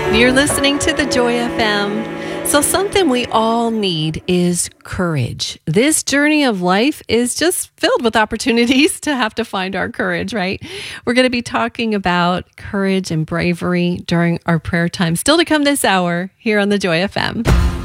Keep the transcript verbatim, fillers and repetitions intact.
You're listening to the Joy F M. So something we all need is courage. This journey of life is just filled with opportunities to have to find our courage, right? We're going to be talking about courage and bravery during our prayer time. Still to come this hour here on the Joy F M.